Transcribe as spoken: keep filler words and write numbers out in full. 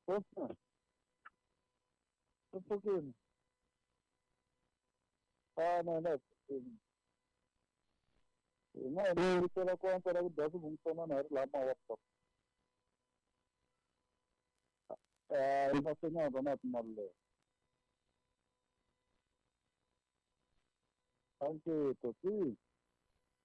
Poxa, um pouquinho. Ah, não, não. Não, ini pela kuantara dasa bungkana na lama laptop. Ah, ina senya bana tumalle. Anche to sì.